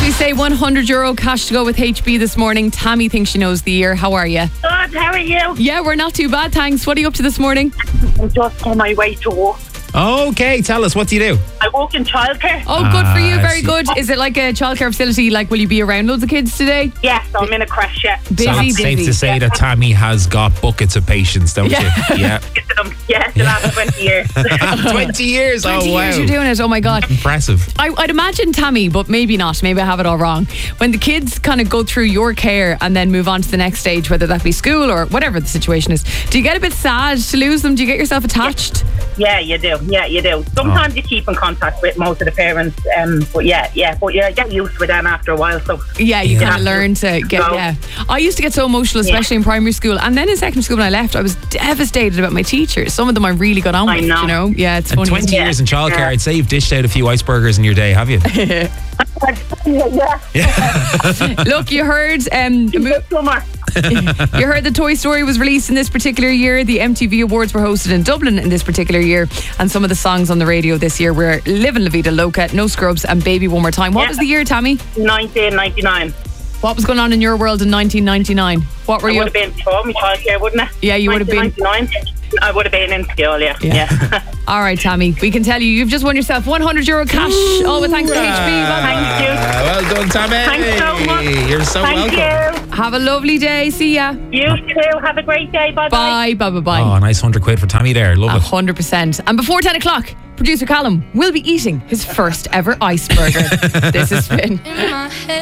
we say €100 cash to go with HB this morning. Tammy thinks she knows the year. How are you? Good, how are you? Yeah, we're not too bad, thanks. What are you up to this morning? I'm just on my way to work. Okay, tell us, what do you do? I work in childcare. Oh, good for you. Very see. good. Is it like a childcare facility? Like, will you be around loads of kids today? Yes, I'm in a crash, yeah. So Busy, it's safe busy. to say that Tammy has got buckets of patience, don't Yeah. you? Yeah. Yes, the last 20 years. 20 years, 20 oh wow. years you're doing it. Oh my God. Impressive. I'd imagine, Tammy, but maybe not. Maybe I have it all wrong. When the kids kind of go through your care and then move on to the next stage, whether that be school or whatever the situation is, do you get a bit sad to lose them? Do you get yourself attached? Yeah, you do. Yeah, you do. Sometimes you keep in contact with most of the parents, but you get used to them after a while. So Yeah, you kind have of to learn to get, go. yeah. I used to get so emotional, especially in primary school. And then in secondary school when I left, I was devastated about my teachers. Some of them I really got on I with, know. you know? Yeah, it's And funny. 20 years in childcare, Yeah. I'd say you've dished out a few iceburgers in your day, have you? yeah. Look, you heard Summer. you heard the Toy Story was released in this particular year. The MTV Awards were hosted in Dublin in this particular year. And some of the songs on the radio this year were Livin' La Vida Loca, No Scrubs and Baby One More Time. What Yeah. was the year, Tammy? 1999. What was going on in your world in 1999? What were I you would have been before my childcare, wouldn't it? Yeah, you would have been. 1999. I would have been in school, yeah. Yeah. All right, Tammy, we can tell you've just won yourself €100 cash. All with thanks to HB. Well, Thank you. Well done, Tammy. Thanks so much. You're so Thank welcome. you. have a lovely day. See ya. You too. Have a great day. Bye-bye. Bye, bye, bye, bye. Oh, a nice £100 for Tammy there. Love it. 100%. And before 10 o'clock, producer Callum will be eating his first ever iceberger. This has been